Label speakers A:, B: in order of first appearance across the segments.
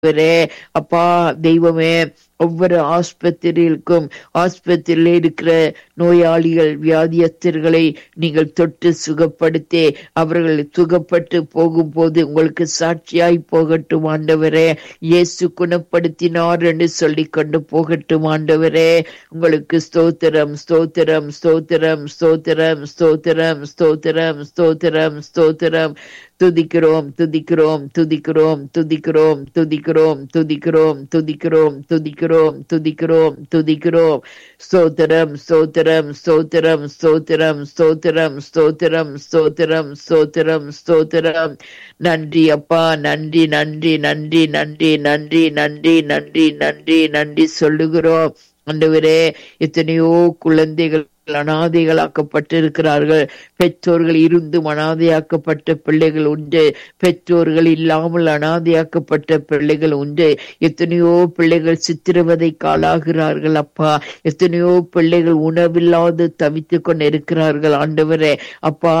A: அப்பா தெய்வமே, ஒவ்வொரு ஆஸ்பத்திரியில் இருக்கிற நோயாளிகள் வியாதியஸ்தர்களை நீங்கள் தொட்டு சுகப்படுத்தி அவர்கள் சுகப்பட்டு போகும்போது உங்களுக்கு சாட்சியாய் போகட்டும் ஆண்டவரே. இயேசு குணப்படுத்தினார் என்று சொல்லி கொண்டு போகட்டும் ஆண்டவரே. உங்களுக்கு ஸ்தோத்திரம் ஸ்தோத்திரம் ஸ்தோத்திரம் ஸ்தோத்திரம் ஸ்தோத்திரம் ஸ்தோத்திரம் ஸ்தோத்திரம் ஸ்தோத்திரம். துதிக்கிறோம் துதிக்கிறோம் துதிக்கிறோம் துதிக்கிறோம் துதிக்கிறோம் துதிக்கிறோம் துதிக்கிறோம் துதிக்கிறோம் துதிக்கிறோம் துதிக்கிறோம். ஸ்தோத்திரம் ஸ்தோத்திரம் ஸ்தோத்திரம் ஸ்தோத்திரம் ஸ்தோத்திரம் ஸ்தோத்திரம் ஸ்தோத்திரம் ஸ்தோத்திரம் ஸ்தோத்திரம். நன்றி அப்பா, நன்றி நன்றி நன்றி நன்றி நன்றி நன்றி நன்றி நன்றி நன்றி சொல்லுகிறோம் ஆண்டவரே. எத்தனையோ குழந்தைகள் அனாதைகளாக்கப்பட்டிருக்கிறார்கள். பெற்றோர்கள் இருந்தும் அனாதையாக்கப்பட்ட பிள்ளைகள் உண்டு, பெற்றோர்கள் இல்லாமல் அனாதையாக்கப்பட்ட பிள்ளைகள் உண்டு. எத்தனையோ பிள்ளைகள் சித்திரவதைக்கு ஆளாகிறார்கள் அப்பா. எத்தனையோ பிள்ளைகள் உணவில்லாது தவித்துக் கொண்டு இருக்கிறார்கள் ஆண்டவரே. அப்பா,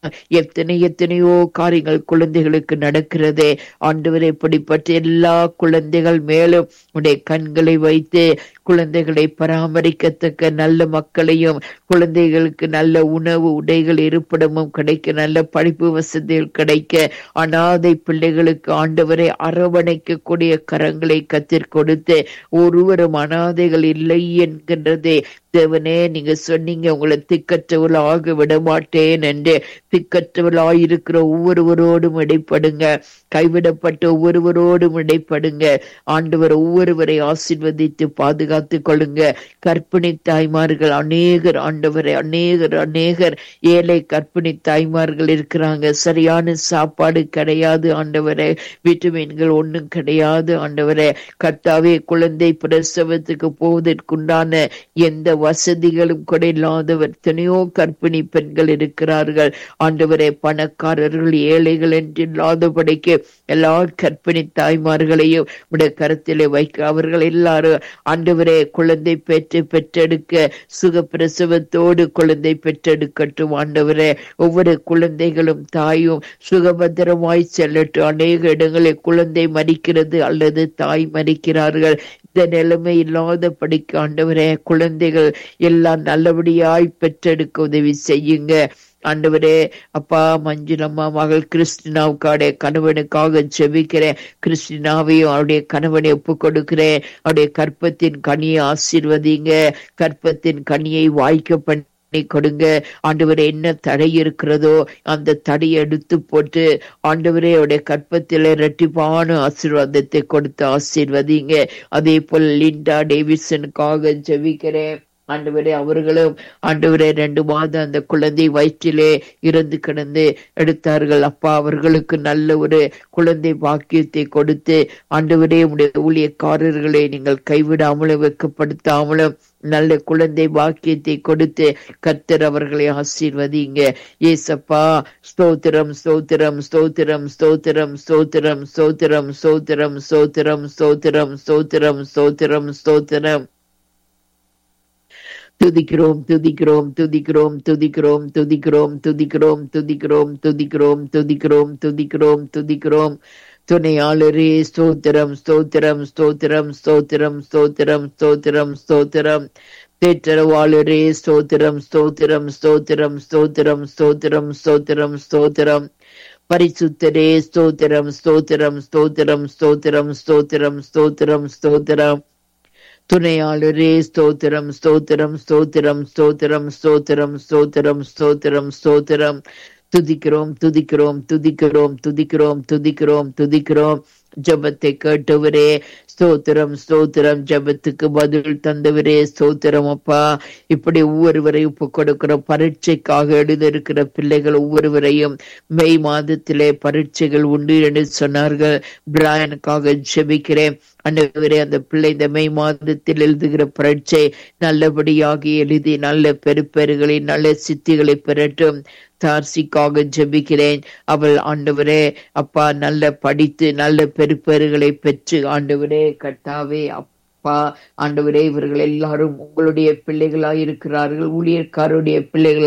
A: எத்தனையோ காரியங்கள் குழந்தைகளுக்கு நடக்கிறதே ஆண்டவரே. இப்படிப்பட்ட எல்லா குழந்தைகள் மேலும் உடைய கண்களை வைத்து குழந்தைகளை பராமரிக்கத்தக்க நல்ல மக்களையும், குழந்தைகளுக்கு நல்ல உணவு உடைகள் இருப்பிடமும் கிடைக்க, நல்ல படிப்பு வசதிகள் கிடைக்க, அனாதை பிள்ளைகளுக்கு ஆண்டவரை அரவணைக்கக்கூடிய கரங்களை கத்திற் கொடுத்து ஒருவரும் அனாதைகள் இல்லை என்கின்றதே தேவனே. நீங்க சொன்னீங்க உங்களை திக்கற்றவளாக விடமாட்டேன் என்று. திக்கற்றவளாயிருக்கிற ஒவ்வொருவரோடும் இடைப்படுங்க, கைவிடப்பட்ட ஒவ்வொருவரோடும் இடைப்படுங்க ஆண்டவர். ஒவ்வொருவரை ஆசீர்வதித்து பாதுகாத்துக் கொள்ளுங்க. கர்ப்பிணி தாய்மார்கள் அநேகர் ஆண்டவரை, அநேகர் ஏழை கர்ப்பிணி தாய்மார்கள் இருக்கிறாங்க. சரியான சாப்பாடு கிடையாது ஆண்டவரே, விட்டமின்கள் ஒன்றும் கிடையாது ஆண்டவரே. கர்த்தாவே, குழந்தை பிரசவத்துக்கு போவதற்குண்டான எந்த வசதிகளும் கூட இல்லாதவர் எத்தனையோ கர்ப்பிணி பெண்கள் இருக்கிறார்கள் ஆண்டவரே. பணக்காரர்கள் ஏழைகள் என்று இல்லாதபடிக்கு எல்லா கர்ப்பிணி தாய்மார்களையும் உடைய கருத்திலே வைக்க, அவர்கள் எல்லாரும் ஆண்டவரே குழந்தை பெற்றெடுக்க சுகப்பிரசவத்தோடு குழந்தை பெற்றெடுக்கட்டும் ஆண்டவரே. ஒவ்வொரு குழந்தைகளும் தாயும் சுகபத்திரமாய் செல்லட்டும். அநேக இடங்களில் குழந்தை மரிக்கிறது அல்லது தாய் மரிக்கிறார்கள். இந்த நிலைமை இல்லாத படிக்க ஆண்டவரே, குழந்தைகள் எல்லாம் நல்லபடியாய் பெற்றெடுக்க உதவி செய்யுங்க ஆண்டவரே. அப்பா, மஞ்சுளம்மா மகள் கிறிஸ்டினாவுக்காடைய கணவனுக்காக ஜெபிக்கிறேன். கிறிஸ்டினாவையும் அவருடைய கணவனை ஒப்பு கொடுக்கிறேன். அவருடைய கற்பத்தின் கனியை ஆசீர்வதிங்க, கற்பத்தின் கனியை வாய்க்க பண்ணி கொடுங்க ஆண்டவரே. என்ன தடை இருக்கிறதோ அந்த தடையை எடுத்து போட்டு ஆண்டவரே அவருடைய கற்பத்தில இரட்டிப்பான ஆசீர்வாதத்தை கொடுத்து ஆசீர்வதிங்க. அதே போல் லிண்டா டேவிசனுக்காக ஜெபிக்கிறேன் ஆண்டவரே. அவர்களும் ஆண்டவரே 2 மாதம் அந்த குழந்தை வயிற்றிலே இருந்து கிடந்து எடுத்தார்கள் அப்பா. அவர்களுக்கு நல்ல ஒரு குழந்தை பாக்கியத்தை கொடுத்து ஆண்டவரே உடைய ஊழியக்காரர்களை நீங்கள் கைவிடாமலும் வெட்கப்படுத்தாமலும் நல்ல குழந்தை பாக்கியத்தை கொடுத்து கர்த்தர் அவர்களை ஆசீர்வதிங்க ஏசப்பா. ஸ்தோத்திரம் ஸ்தோத்திரம் ஸ்தோத்திரம் ஸ்தோத்திரம் ஸ்தோத்திரம் ஸ்தோத்திரம் ஸ்தோத்திரம் ஸ்தோத்திரம் ஸ்தோத்திரம் ஸ்தோத்திரம் ஸ்தோத்திரம் ஸ்தோத்திரம். துதிக்கிறோம் துதிக்கிறோம் துதிக்கிறோம் துதிக்கிறோம் துதிக்கிறோம் துதிக்கிறோம் துதிக்கிறோம் துதிக்கிறோம் துதிக்கிறோம் துதிக்கிறோம் துதிக்கிறோம். துணையாளரே ஸ்தோத்திரம் ஸ்தோத்திரம் ஸ்தோத்திரம் ஸ்தோத்திரம் ஸ்தோத்திரம் ஸ்தோத்திரம் ஸ்தோத்திரம். தேற்றரவாளரே ஸ்தோத்திரம் ஸ்தோத்திரம் ஸ்தோத்திரம் ஸ்தோத்திரம் ஸ்தோத்திரம் ஸ்தோத்திரம் ஸ்தோத்திரம். பரிசுத்தரே ஸ்தோத்திரம் ஸ்தோத்திரம் ஸ்தோத்திரம் ஸ்தோத்திரம் ஸ்தோத்திரம் ஸ்தோத்திரம் ஸ்தோத்திரம். துணையாளரே ஸ்தோத்திரம் ஸ்தோத்திரம் ஸ்தோத்திரம் ஸ்தோத்திரம் ஸ்தோத்திரம் ஸ்தோத்திரம் ஸ்தோத்திரம் ஸ்தோத்திரம். துதிக்கிறோம் துதிக்கிறோம் துதிக்கிறோம் துதிக்கிறோம் துதிக்கிறோம் துதிக்கிறோம். ஜபத்தை கேட்டவரே ஸ்தோத்திரம் ஸ்தோத்திரம். ஜபத்துக்கு பதில் தந்தவரே ஸ்தோத்திரம் அப்பா. இப்படி ஒவ்வொருவரையும் ஒப்பு கொடுக்கிற பரீட்சைக்காக எழுத இருக்கிற பிள்ளைகள் ஒவ்வொருவரையும் மே மாதத்திலே பரீட்சைகள் உண்டு என்று சொன்னார்கள். பிராயனுக்காக ஜெபிக்கிறேன் ஆண்டவரே. அந்த பிள்ளை இந்த மே மாதத்தில் எழுதுகிற பரீட்சை நல்லபடியாக எழுதி நல்ல பெருப்பெருகளை நல்ல சித்திகளை பெறட்டும். தார்சிக்காக ஜெபிக்கிறேன். அவள் ஆண்டவரே அப்பா நல்ல படித்து நல்ல பெருப்பெருகளை பெற்று ஆண்டவரே கர்த்தாவே அப்பா ஆண்டவரே இவர்கள் எல்லாரும் உங்களுடைய பிள்ளைகளாய் இருக்கிறார்கள், ஊழியக்காரருடைய பிள்ளைகளாய்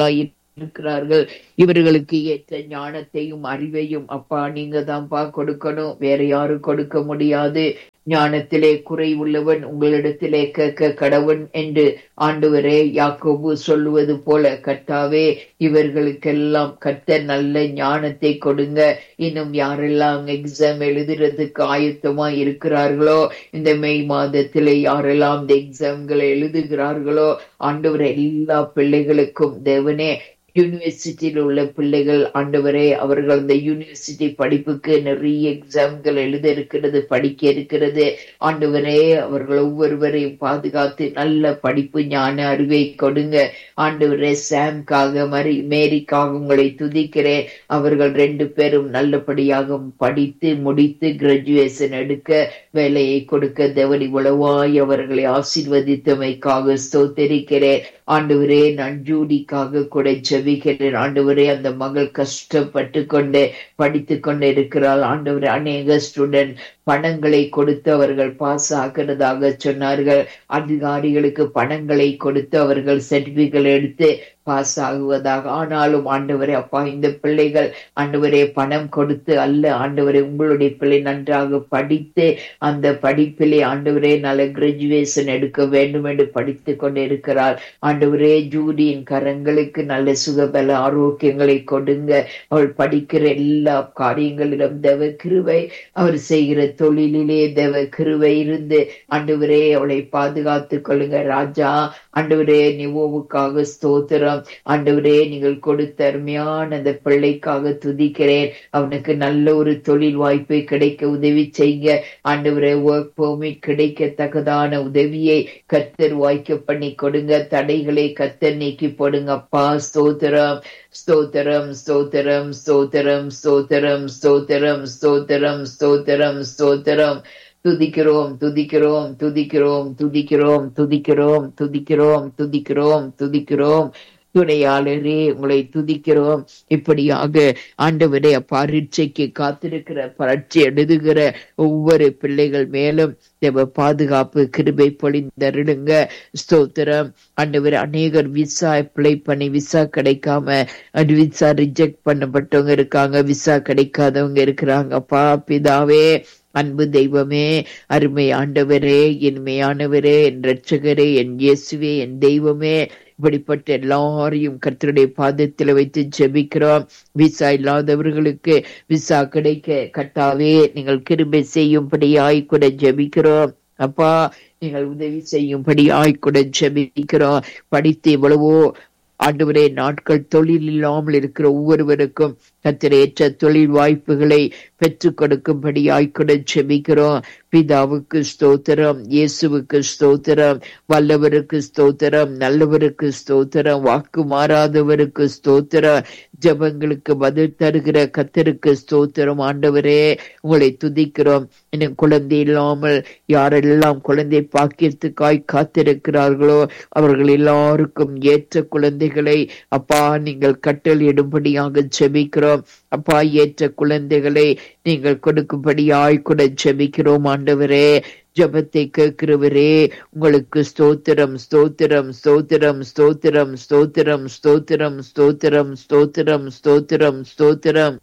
A: இருக்கிறார்கள். இவர்களுக்கு ஏற்ற ஞானத்தையும் அறிவையும் அப்பா நீங்க தான்ப்பா கொடுக்கணும், வேற யாரும் கொடுக்க முடியாது. ஞானத்திலே குறை உள்ளவன் உங்களிடத்திலே கேட்க கடவன் என்று ஆண்டவரே யாக்கோபு சொல்லுவது போல கர்த்தாவே இவர்களுக்கெல்லாம் கர்த்தர் நல்ல ஞானத்தை கொடுங்க. இன்னும் யாரெல்லாம் எக்ஸாம் எழுதுறதுக்கு ஆயத்தமா இருக்கிறார்களோ, இந்த மே மாதத்திலே யாரெல்லாம் இந்த எக்ஸாம்களை எழுதுகிறார்களோ ஆண்டவரே எல்லா பிள்ளைகளுக்கும் தேவனே, யூனிவர்சிட்டியில் உள்ள பிள்ளைகள் ஆண்டவரே அவர்கள் அந்த யூனிவர்சிட்டி படிப்புக்கு நிறைய எக்ஸாம்கள் எழுத இருக்கிறது, படிக்க இருக்கிறது. ஆண்டவரே அவர்கள் ஒவ்வொருவரையும் பாதுகாத்து நல்ல படிப்பு ஞான அறிவை கொடுங்க. ஆண்டவரே சாம்காக மேரிக்காக உங்களை துதிக்கிறேன். அவர்கள் 2 பேரும் நல்லபடியாக படித்து முடித்து கிராஜுவேஷன் எடுக்க வேலையை கொடுக்க தேவனி உளவாய் அவர்களை ஆசீர்வதித்தமைக்காக ஸ்தோத்திரிக்கிறேன். ஆண்டவரே நான் ஜூடிக்காக கூட ஜெபிக்கிறேன். ஆண்டவரே அந்த மகள் கஷ்டப்பட்டு கொண்டு படித்து கொண்டு இருக்கிறாள். ஆண்டவரே அநேக ஸ்டூடெண்ட் பணங்களை கொடுத்து அவர்கள் பாஸ் ஆகிறதாக சொன்னார்கள். அதிகாரிகளுக்கு பணங்களை கொடுத்து அவர்கள் சர்டிபிகேட் எடுத்து பாஸ் ஆகுவதாக. ஆனாலும் ஆண்டவரே அப்பா இந்த பிள்ளைகள் ஆண்டவரே பணம் கொடுத்து அல்ல, ஆண்டவரே உங்களுடைய பிள்ளை நன்றாக படித்து அந்த படிப்பிலே ஆண்டவரே நல்ல கிராஜுவேஷன் எடுக்க வேண்டும் என்று படித்து கொண்டு இருக்கிறார். ஆண்டவரே ஜூடியின் கரங்களுக்கு நல்ல சுகபல ஆரோக்கியங்களை கொடுங்க. அவள் படிக்கிற எல்லா காரியங்களிலும் தேவ கிருபை, அவர் செய்கிற தொழிலிலே தேவ கிருபை இருந்து ஆண்டவரே அவளை பாதுகாத்து கொள்ளுங்க ராஜா. ஆண்டவரே நிவோவுக்காக ஸ்தோத்திரம். ஆண்டவரே நீங்கள் கொடுத்த அருமையான அந்த பிள்ளைக்காக துதிக்கிறேன். அவனுக்கு நல்ல ஒரு தொழில் வாய்ப்பை கிடைக்க உதவி செய்ய ஆண்டவரே, ஒர்க் பெர்மிட் கிடைக்கத்தக்கதான உதவியை கர்த்தர் வாய்க்க பண்ணி கொடுங்க. தடைகளை கர்த்தர் நீக்கி போடுங்க அப்பா. ஸ்தோத்திரம் ஸ்தோத்திரம் ஸ்தோத்திரம் ஸ்தோத்திரம் ஸ்தோத்திரம் ஸ்தோத்திரம் ஸ்தோத்திரம் ஸ்தோத்திரம் ஸ்தோத்திரம். துதிக்கிறோம் துதிக்கிறோம் துதிக்கிறோம் துதிக்கிறோம் துதிக்கிறோம் துதிக்கிறோம் துதிக்கிறோம் துதிக்கிறோம். துணையாளரே உங்களை துதிக்கிறோம். இப்படியாக ஆண்டவரே பரீட்சைக்கு காத்திருக்கிற பரீட்சை எழுதுகிற ஒவ்வொரு பிள்ளைகள் மேலும் தேவ பாதுகாப்பு கிருபை பொழிந்தருளுங்க. ஸ்தோத்திரம் ஆண்டவரே. அநேகர் விசா அப்ளை பண்ணி விசா கிடைக்காம விசா ரிஜெக்ட் பண்ணப்பட்டவங்க இருக்காங்க, விசா கிடைக்காதவங்க இருக்கிறாங்க. அப்பா பிதாவே, அன்பு தெய்வமே, அருமை ஆண்டவரே, இனிமையானவரே, என் இரட்சகரே, என் இயேசுவே, என் தெய்வமே, இப்படிப்பட்ட எல்லாரையும் கர்த்தருடைய பாதத்தில் வைத்து ஜெபிக்கிறோம். விசா இல்லாதவர்களுக்கு விசா கிடைக்க கர்த்தாவே நீங்கள் கிருபை செய்யும்படியாய் கூட ஜெபிக்கிறோம். அப்பா நீங்கள் உதவி செய்யும்படியாய் கூட ஜெபிக்கிறோம். படித்து எவ்வளவோ ஆண்டவரே நாட்கள் தொழில் இல்லாமல் இருக்கிற ஒவ்வொருவருக்கும் கர்த்தர் ஏற்ற தொழில் வாய்ப்புகளை பெற்றுக் கொடுக்கும்படி ஆய்க்குட ஜெபிக்கிறோம். பிதாவுக்கு ஸ்தோத்திரம், இயேசுவுக்கு ஸ்தோத்திரம், வல்லவருக்கு ஸ்தோத்திரம், நல்லவருக்கு ஸ்தோத்திரம், வாக்கு மாறாதவருக்கு ஸ்தோத்திரம், ஜெபங்களுக்கு பதில் தருகிற கர்த்தருக்கு ஸ்தோத்திரம். ஆண்டவரே உங்களை துதிக்கிறோம். இன்னும் குழந்தை இல்லாமல் யாரெல்லாம் குழந்தை பாக்கியத்துக்காய் காத்திருக்கிறார்களோ அவர்கள் எல்லாருக்கும் ஏற்ற குழந்தைகளை அப்பா நீங்கள் கட்டளையிடும்படியாக ஜெபிக்கிறோம். அப்பா ஏற்ற குழந்தைகளை நீங்கள் கொடுக்கும்படியாய் கூட ஜெபிக்கிறோம். ஆண்டவரே ஜெபத்தை கேட்கிறவரே உங்களுக்கு ஸ்தோத்திரம் ஸ்தோத்திரம் ஸ்தோத்திரம் ஸ்தோத்திரம் ஸ்தோத்திரம் ஸ்தோத்திரம் ஸ்தோத்திரம் ஸ்தோத்திரம் ஸ்தோத்திரம் ஸ்தோத்திரம்.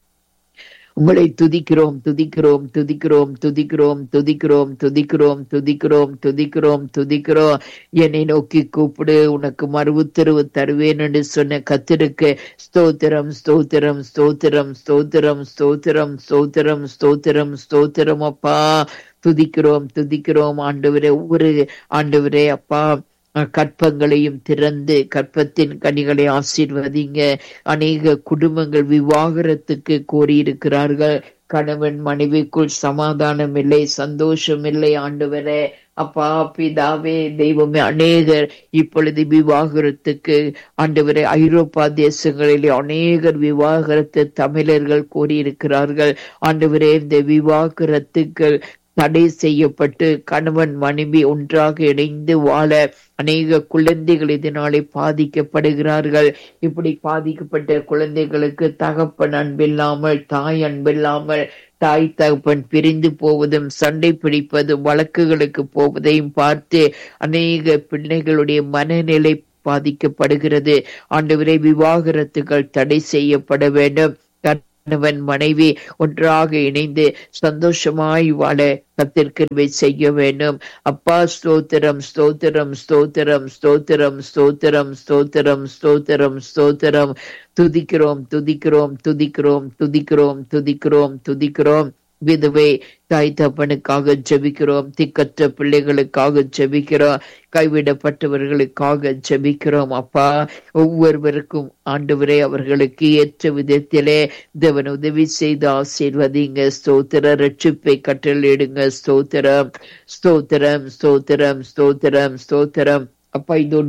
A: உங்களை துதிக்கிறோம் துதிக்கிறோம் துதிக்கிறோம் துதிக்கிறோம் துதிக்கிறோம் துதிக்கிறோம் துதிக்கிறோம் துதிக்கிறோம் துதிக்கிறோம். என்னை நோக்கி கூப்பிடு உனக்கு மறு உத்தரவு தருவேன் என்று சொன்ன கர்த்தருக்கு ஸ்தோத்திரம் ஸ்தோத்திரம் ஸ்தோத்திரம் ஸ்தோத்திரம் ஸ்தோத்திரம் ஸ்தோத்திரம் ஸ்தோத்திரம் ஸ்தோத்திரம். அப்பா துதிக்கிறோம் துதிக்கிறோம். ஆண்டவரே ஒவ்வொரு ஆண்டவரே அப்பா கற்பங்களையும் திறந்து கற்பத்தின் கனிகளை ஆசீர்வதிங்க. அநேக குடும்பங்கள் விவாகரத்துக்கு கோரியிருக்கிறார்கள். கணவன் மனைவிக்குள் சமாதானம் இல்லை, சந்தோஷம் இல்லை. ஆண்டவரே அப்பா பிதாவே தெய்வமே, அநேகர் இப்பொழுது விவாகரத்துக்கு ஆண்டவரே ஐரோப்பா தேசங்களிலே அநேகர் விவாகரத்து தமிழர்கள் கோரியிருக்கிறார்கள். ஆண்டவரே இந்த விவாகரத்துக்கள் தடை செய்யப்பட்டு கணவன் மனைவி ஒன்றாக இணைந்து வாழ அநேக குழந்தைகள் இதனாலே பாதிக்கப்படுகிறார்கள். இப்படி பாதிக்கப்பட்ட குழந்தைகளுக்கு தகப்பன் அன்பில்லாமல் தாய் அன்பில்லாமல் தாய் தகப்பன் பிரிந்து போவதும் சண்டை பிடிப்பதும் வழக்குகளுக்கு போவதையும் பார்த்து அநேக பிள்ளைகளுடைய மனநிலை பாதிக்கப்படுகிறது. ஆண்டவரே, விவாகரத்துகள் தடை செய்யப்பட வேண்டும். கணவன் மனைவி ஒன்றாக இணைந்து சந்தோஷமாய் வாழ கர்த்தர் கிருபை செய்ய வேண்டும். அப்பா, ஸ்தோத்திரம் ஸ்தோத்திரம் ஸ்தோத்திரம் ஸ்தோத்திரம் ஸ்தோத்திரம் ஸ்தோத்திரம் ஸ்தோத்திரம் ஸ்தோத்திரம். துதிக்கிறோம் துதிக்கிறோம் துதிக்கிறோம் துதிக்கிறோம் துதிக்கிறோம் துதிக்கிறோம். விதவை தாய் தப்பனுக்காக ஜெபிக்கிறோம். திக்கற்ற பிள்ளைகளுக்காக ஜெபிக்கிறோம். கைவிடப்பட்டவர்களுக்காக ஜெபிக்கிறோம். அப்பா, ஒவ்வொருவருக்கும் ஆண்டவரே அவர்களுக்கு ஏற்ற விதத்திலே தேவன் உதவி செய்து ஆசீர்வதிங்க. ஸ்தோத்திர ரட்சிப்பை கட்டளையிடுங்க. ஸ்தோத்திரம் ஸ்தோத்திரம் ஸ்தோத்திரம் ஸ்தோத்திரம் ஸ்தோத்திரம். அப்பா, இதோ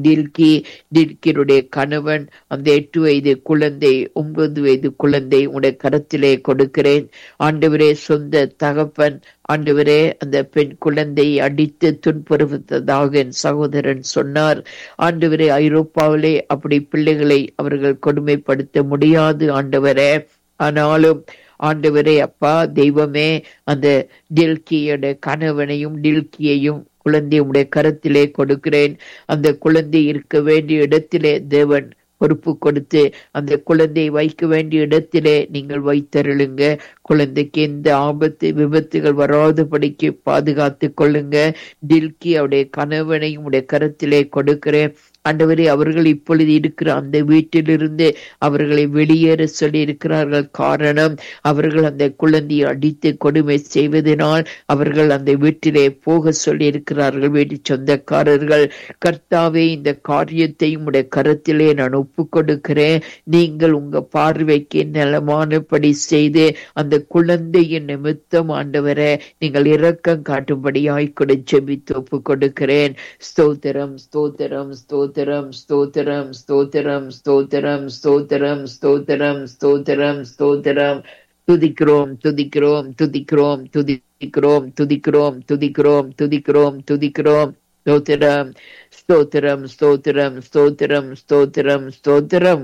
A: டில்கியுடைய கணவன், அந்த 8 வயது குழந்தை, 9 வயது குழந்தை உடைய கரத்திலே கொடுக்கிறேன். ஆண்டவரே, சொந்த தகப்பன் ஆண்டவரே அந்த பெண் குழந்தையை அடித்து துன்புறுத்ததாக என் சகோதரன் சொன்னார். ஆண்டவரே, ஐரோப்பாவிலே அப்படி பிள்ளைகளை அவர்கள் கொடுமைப்படுத்த முடியாது ஆண்டவரே. ஆனாலும் ஆண்டவரே அப்பா தெய்வமே, அந்த டில்கியோட கணவனையும் டில்கியையும் குழந்தை உடைய கரத்திலே கொடுக்கிறேன். அந்த குழந்தை இருக்க வேண்டிய இடத்திலே தேவன் பொறுப்பு கொடுத்து அந்த குழந்தையை வைக்க வேண்டிய இடத்திலே நீங்கள் வைத்தருளுங்க. குழந்தைக்கு எந்த ஆபத்து விபத்துகள் வராதபடிக்கு பாதுகாத்து கொள்ளுங்க. டில்கி அவருடைய கணவனையும் உடைய கரத்திலே கொடுக்கிறேன். ஆண்டவரே, அவர்கள் இப்பொழுது இருக்கிற அந்த வீட்டிலிருந்து அவர்களை வெளியேற சொல்லி இருக்கிறார்கள். காரணம், அவர்கள் அந்த குழந்தையை அடித்து கொடுமை செய்வதனால் அவர்கள் அந்த வீட்டிலே போக சொல்லி இருக்கிறார்கள் வீட்டு சொந்தக்காரர்கள். கர்த்தாவே, இந்த காரியத்தையும் உடைய கரத்திலே நான் ஒப்பு கொடுக்கிறேன். நீங்கள் உங்க பார்வைக்கு நலமானபடி செய்து அந்த குழந்தையின் நிமித்தம் ஆண்டவரே நீங்கள் இரக்கம் காட்டும்படியாய் கூட ஜெபித்து ஒப்பு கொடுக்கிறேன். ஸ்தோத்திரம் ஸ்தோத்திரம் ஸ்தோத்திரம் ஸ்தோத்திரம் ஸ்தோத்திரம் ஸ்தோத்திரம் ஸ்தோத்திரம் ஸ்தோத்திரம் ஸ்தோத்திரம் ஸ்தோத்திரம். துதிக்கிறோம் துதிக்கிறோம் துதிக்கிறோம் துதிக்கிறோம் துதிக்கிறோம் துதிக்கிறோம் துதிக்கிறோம் துதிக்கிறோம். ஸ்தோத்திரம் ஸ்தோத்திரம் ஸ்தோத்திரம் ஸ்தோத்திரம் ஸ்தோத்திரம் ஸ்தோத்திரம்.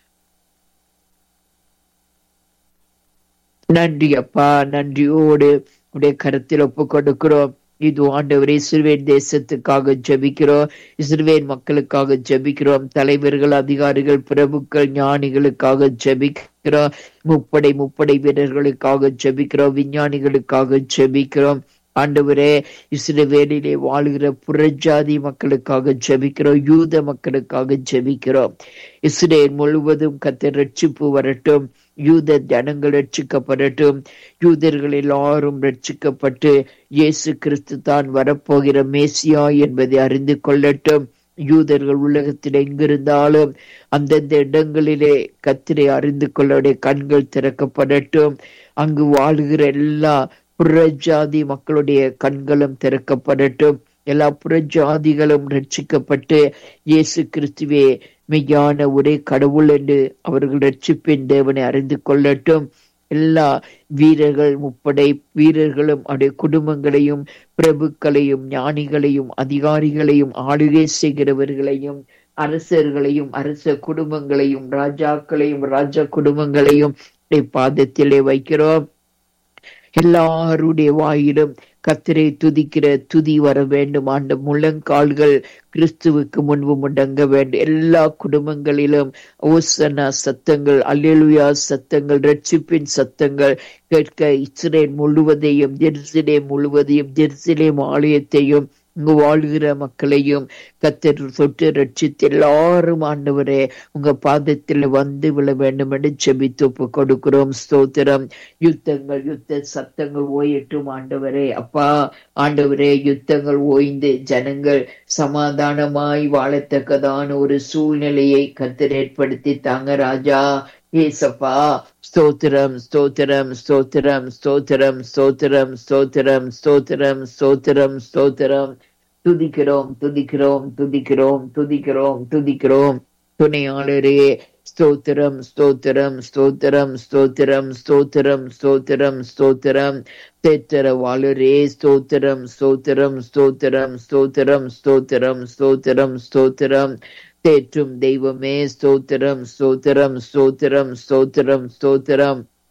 A: நன்றி அப்பா, நன்றியோடு உடைய கருத்தில் ஒப்பு கொடுக்கிறோம். இது ஆண்டவரே, இஸ்ரவேல் தேசத்துக்காக ஜெபிக்கிறோம். இஸ்ரவேல் மக்களுக்காக ஜெபிக்கிறோம். தலைவர்கள், அதிகாரிகள், பிரபுக்கள், ஞானிகளுக்காக ஜெபிக்கிறோம். முப்படை வீரர்களுக்காக ஜெபிக்கிறோம். விஞ்ஞானிகளுக்காக ஜெபிக்கிறோம். ஆண்டவரே, இஸ்ரவேலிலே வாழ்கிற புறஜாதி மக்களுக்காக ஜெபிக்கிறோம். யூத மக்களுக்காக ஜெபிக்கிறோம். இஸ்ரேல் முழுவதும் கர்த்தர் ரட்சிப்பு வரட்டும். யூத ஜனங்கள் ரட்சிக்கப்படட்டும். யூதர்கள் எல்லாரும் ரட்சிக்கப்பட்டு இயேசு கிறிஸ்து தான் வரப்போகிற மேசியா என்பதை அறிந்து கொள்ளட்டும். யூதர்கள் உலகத்தில் எங்கிருந்தாலும் அந்தந்த இடங்களிலே கர்த்தரை அறிந்து கொள்ள கண்கள் திறக்கப்படட்டும். அங்கு வாழ்கிற எல்லா புறஜாதி மக்களுடைய கண்களும் திறக்கப்படட்டும். எல்லா புறஜாதிகளும் ரட்சிக்கப்பட்டு இயேசு கிறிஸ்துவே மெய்யான ஒரே கடவுள் என்று அவர்கள் ரட்சிப்பின் தேவனை அறிந்து கொள்ளட்டும். எல்லா வீரர்கள், முப்படை வீரர்களும் அவருடைய குடும்பங்களையும், பிரபுக்களையும், ஞானிகளையும், அதிகாரிகளையும், ஆளுகை செய்கிறவர்களையும், அரசர்களையும், அரச குடும்பங்களையும், ராஜாக்களையும், ராஜா குடும்பங்களையும் பாதத்திலே வைக்கிறோம். எல்லாருடைய வாயிலும் கர்த்தரை துதிக்கிற துதி வர வேண்டும். ஆண்ட முழங்கால்கள் கிறிஸ்துவுக்கு முன்பு முடங்க வேண்டும். எல்லா குடும்பங்களிலும் ஓசன்னா சத்தங்கள், அல்லேலூயா சத்தங்கள், ரட்சிப்பின் சத்தங்கள் கேட்க இஸ்ரேல் முழுவதையும், ஜெருசலேம் முழுவதையும், ஜெருசலேம் ஆலயத்தையும், இங்கு வாழ்கிற மக்களையும் கர்த்தர் தொட்டு ரட்சித்து எல்லாரும் ஆண்டவரே உங்க பாதத்தில் வந்து விழ வேண்டும் என்று ஜெபித்து ஒப்பு கொடுக்கிறோம். ஸ்தோத்திரம். யுத்தங்கள், யுத்த சத்தங்கள் ஓயட்டும் ஆண்டவரே. அப்பா ஆண்டவரே, யுத்தங்கள் ஓய்ந்து ஜனங்கள் சமாதானமாய் வாழத்தக்கதான ஒரு சூழ்நிலையை கர்த்தர் ஏற்படுத்தி தாங்க ராஜா. ஏசப்பா, ஸ்தோத்திரம் ஸ்தோத்திரம் ஸ்தோத்திரம் ஸ்தோத்திரம் ஸ்தோத்திரம் ஸ்தோத்திரம் ஸ்தோத்திரம் ஸ்தோத்திரம் ஸ்தோத்திரம். துதிக்கிறோம் துதிக்கிறோம் துதிக்கிறோம் துதிக்கிறோம் துதிக்கிறோம். துணையாளரே ஸ்தோத்திரம் ஸ்தோத்திரம் ஸ்தோத்திரம் ஸ்தோத்திரம் ஸ்தோத்திரம் ஸ்தோத்திரம் ஸ்தோத்திரம். தேற்றரவாளரே ஸ்தோத்திரம் ஸ்தோத்திரம் ஸ்தோத்திரம் ஸ்தோத்திரம் ஸ்தோத்திரம் ஸ்தோத்திரம் ஸ்தோத்திரம். தேற்றும் தெய்வமே ஸ்தோத்திரம் ஸ்தோத்திரம் ஸ்தோத்திரம் ஸ்தோத்திரம் ஸ்தோத்திரம்.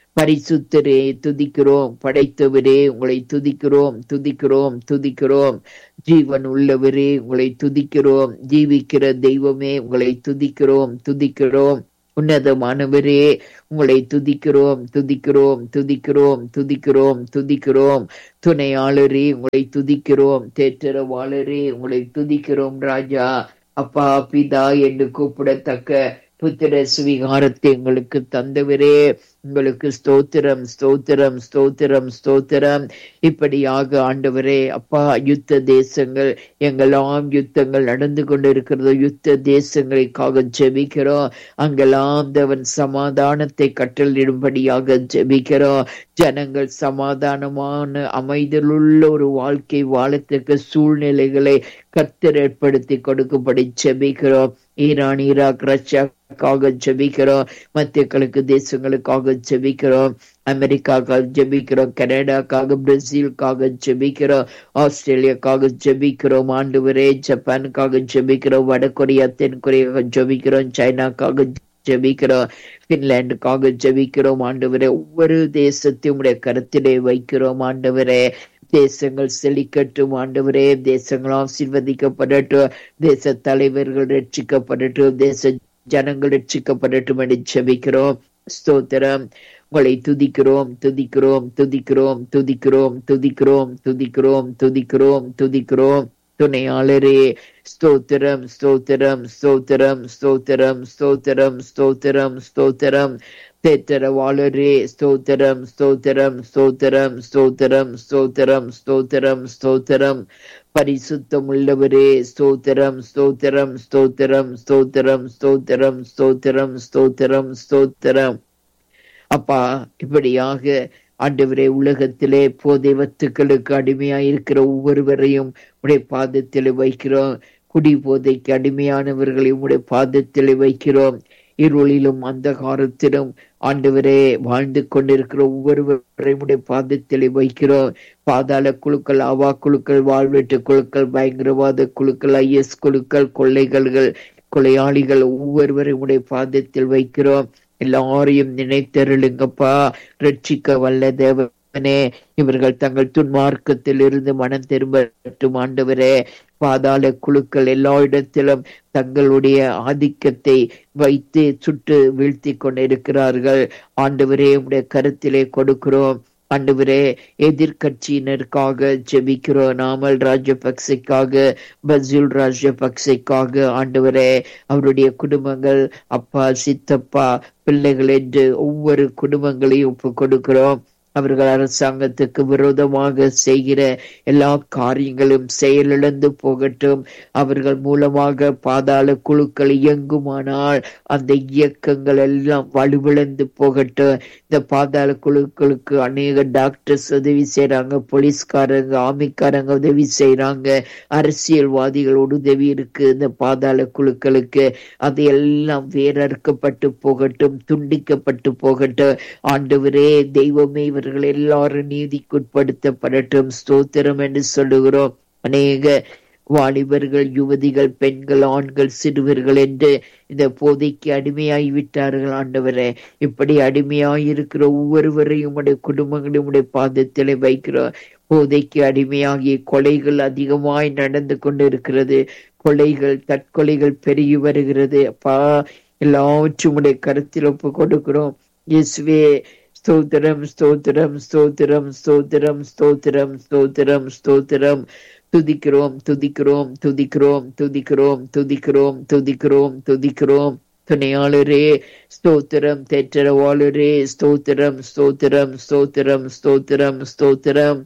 A: பரிசுத்தரே துதிக்கிறோம், படைத்தவரே உங்களை துதிக்கிறோம், துதிக்கிறோம், துதிக்கிறோம். ஜீவன் உள்ளவரே உங்களை துதிக்கிறோம், ஜீவிக்கிற தெய்வமே உங்களை துதிக்கிறோம், துதிக்கிறோம். உன்னதமானவரே உங்களை துதிக்கிறோம், துதிக்கிறோம், துதிக்கிறோம், துதிக்கிறோம், துதிக்கிறோம். துணையாளரே உங்களை துதிக்கிறோம், தேற்றரவாளரே உங்களை துதிக்கிறோம். ராஜா, அப்பா, பிதா என்று கூப்பிடத்தக்க புத்திர சுவிகாரத்தை எங்களுக்கு தந்தவரே உங்களுக்கு ஸ்தோத்திரம், ஸ்தோத்திரம், ஸ்தோத்திரம், ஸ்தோத்திரம். இப்படியாக ஆண்டவரே அப்பா, யுத்த தேசங்கள் எங்கெல்லாம் யுத்தங்கள் நடந்து கொண்டிருக்கிறதோ யுத்த தேசங்களுக்காக ஜெபிக்கிறோம். அங்கெல்லாம் தேவன் சமாதானத்தை கட்டளையிடும்படியாக ஜெபிக்கிறோம். ஜனங்கள் சமாதானமான அமைதலுள்ள ஒரு வாழ்க்கை வாழத்துக்கு சூழ்நிலைகளை கர்த்தர் ஏற்படுத்தி கொடுக்கும்படி ஜெபிக்கிறோம். ஈரான், ஈராக், ரஷ்யாக்காக ஜெபிக்கிறோம். மத்திய கிழக்கு தேசங்களுக்காக ஜெபிக்கிறோம். அமெரிக்காக்காக ஜெபிக்கிறோம். கனடாக்காக, பிரேசிலுக்காக ஜெபிக்கிறோம். ஆஸ்திரேலியாக்காக ஜெபிக்கிறோம். ஆண்டவரே, ஜப்பானுக்காக ஜெபிக்கிறோம். வடகொரியா, தென்கொரியாக்காக ஜெபிக்கிறோம். சைனாக்காக ஜெபிக்கிறோம். பின்லாந்துக்காக ஜெபிக்கிறோம். ஆண்டவரே, ஒவ்வொரு தேசத்தையும் உடைய கருத்திலே வைக்கிறோம். ஆண்டவரே, தேசங்கள் செழிக்கட்டும். ஆண்டவரே, தேசங்கள் ஆசீர்வதிக்கப்படட்டும். தேச தலைவர்கள் ரட்சிக்கப்படட்டும். தேச ஜனங்கள் ரட்சிக்கப்படட்டும் என்று ஜெபிக்கிறோம். ஸ்தோத்திரம். உங்களை துதிக்கிறோம், துதிக்கிறோம், துதிக்கிறோம், துதிக்கிறோம், துதிக்கிறோம், துதிக்கிறோம், துதிக்கிறோம், துதிக்கிறோம். துணையாளரே ஸ்தோத்திரம், ஸ்தோத்திரம், ஸ்தோத்திரம், ஸ்தோத்திரம், ஸ்தோத்திரம், ஸ்தோத்திரம், ஸ்தோத்திரம். தேற்றரவாளரே ஸ்தோத்திரம், ஸ்தோத்திரம், ஸ்தோத்திரம், ஸ்தோத்திரம், ஸ்தோத்திரம், ஸ்தோத்திரம், ஸ்தோத்திரம். பரிசுத்தம் உள்ளவரே ஸ்தோத்திரம், ஸ்தோத்திரம், ஸ்தோத்திரம், ஸ்தோத்திரம், ஸ்தோத்திரம், ஸ்தோத்திரம், ஸ்தோத்திரம், ஸ்தோத்திரம். அப்பா, இப்படியாக ஆண்டவரே, உலகத்திலே போதை வத்துக்களுக்கு அடிமையாய் இருக்கிற ஒவ்வொருவரையும் உடைய பாதத்தில் வைக்கிறோம். குடி போதைக்கு அடிமையானவர்களை உடைய பாதத்தில் வைக்கிறோம். இருளிலும் அந்தகாரத்திலும் ஆண்டவரே வாழ்ந்து கொண்டிருக்கிற ஒவ்வொருவரையும் உடைய பாதத்தில் வைக்கிறோம். பாதாள குழுக்கள், அவா குழுக்கள், வாழ்வெட்டு குழுக்கள், பயங்கரவாத குழுக்கள், IS குழுக்கள், கொலையாளிகள் ஒவ்வொருவரையும் உடைய பாதத்தில் வைக்கிறோம். எல்லாரையும் நினைத்தருளுங்கப்பா. ரட்சிக்க வல்ல தேவனே, இவர்கள் தங்கள் துன்மார்க்கத்தில் இருந்து மனம் திரும்பட்டும். ஆண்டவரே, பாதாள குழுக்கள் எல்லா இடத்திலும் தங்களுடைய ஆதிக்கத்தை வைத்து சுட்டு வீழ்த்தி கொண்டிருக்கிறார்கள். ஆண்டவரே, உடைய கருத்திலே கொடுக்கிறோம். ஆண்டவரே, எதிர்கட்சியினருக்காக ஜெபிக்கிறோம். நாமல் ராஜபக்சேக்காக, பசில் ராஜபக்சேக்காக, ஆண்டவரே, அவருடைய குடும்பங்கள், அப்பா, சித்தப்பா, பிள்ளைகள் என்று ஒவ்வொரு குடும்பங்களையும் ஒப்பு கொடுக்கிறோம். அவர்கள் அரசாங்கத்துக்கு விரோதமாக செய்கிற எல்லா காரியங்களும் செயலிழந்து போகட்டும். அவர்கள் மூலமாக பாதாள குழுக்கள் இயங்குமானால் அந்த இயக்கங்கள் எல்லாம் வலுவிழந்து போகட்டும். இந்த பாதாள குழுக்களுக்கு அநேக டாக்டர்ஸ் உதவி செய்யறாங்க, போலீஸ்காரங்க, ஆர்மிக்காரங்க உதவி செய்யறாங்க, அரசியல்வாதிகளோட உதவி இருக்கு. இந்த பாதாள குழுக்களுக்கு அது எல்லாம் வேறறுக்கப்பட்டு போகட்டும், துண்டிக்கப்பட்டு போகட்டும். ஆண்டவரே, தெய்வமே, இவர்கள் எல்லாரும் நீதிக்குட்படுத்தப்படட்டும். ஸ்தோத்திரம் என்று சொல்லுகிறோம். அநேக வாலிபர்கள், யுவதிகள், பெண்கள், ஆண்கள், சிறுவர்கள் என்று இந்த போதைக்கு அடிமையாகி விட்டார்கள். ஆண்டவரே, இப்படி அடிமையாயிருக்கிற ஒவ்வொருவரையும் உடைய குடும்பங்களையும் உடைய பாதத்திலே வைக்கிறோம். போதைக்கு அடிமையாகி கொலைகள் அதிகமாய் நடந்து கொண்டு இருக்கிறது. கொலைகள், தற்கொலைகள் பெருகி வருகிறது. அப்பா, எல்லாவற்றும் உடைய கருத்தில் ஒப்பு கொடுக்கிறோம். இயேசுவே, ஸ்தோத்திரம், ஸ்தோத்திரம், ஸ்தோத்திரம், ஸ்தோத்திரம், ஸ்தோத்திரம், ஸ்தோத்திரம், ஸ்தோத்திரம். துதிக்கிறோம், துதிக்கிறோம், துதிக்கிறோம், துதிக்கிறோம், துதிக்கிறோம், துதிக்கிறோம், துதிக்கிறோம். துணையாளரே ஸ்தோத்திரம், தேற்றரவாளரே ஸ்தோத்திரம், ஸ்தோத்திரம், ஸ்தோத்திரம், ஸ்தோத்திரம், ஸ்தோத்திரம்.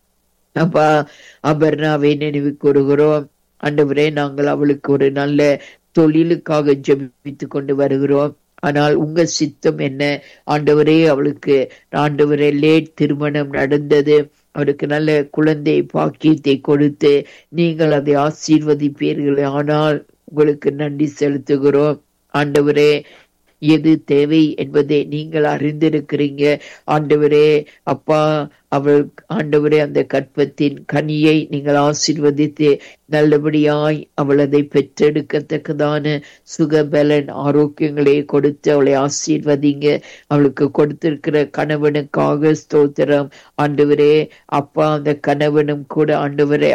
A: அப்பா, அபர்ணாவை நினைவு கூறுகிறோம். ஆண்டவரே, நாங்கள் அவளுக்கு ஒரு நல்ல தொழிலுக்காக ஜெபித்து கொண்டு வருகிறோம். ஆனால் உங்க சித்தம் என்ன ஆண்டவரே? அவளுக்கு ஆண்டவரே லேட் திருமணம் நடந்தது. அவருக்கு நல்ல குழந்தை பாக்கியத்தை கொடுத்து நீங்கள் அதை ஆசீர்வதிப்பீர்கள். ஆனால் உங்களுக்கு நன்றி செலுத்துகிறோம். ஆண்டவரே, எது தேவை என்பதை நீங்கள் அறிந்திருக்கிறீங்க. ஆண்டவரே, அப்பா, அவள் ஆண்டவரே அந்த கற்பத்தின் கனியை நீங்கள் ஆசீர்வதித்து நல்லபடியாய் அவள் அதை பெற்றெடுக்கத்தக்கதான சுகபலன் ஆரோக்கியங்களை கொடுத்து அவளை ஆசீர்வதிங்க. அவளுக்கு கொடுத்திருக்கிற கணவனுக்காக ஸ்தோத்திரம் ஆண்டவரே. அப்பா, அந்த கணவனும் கூட ஆண்டவரே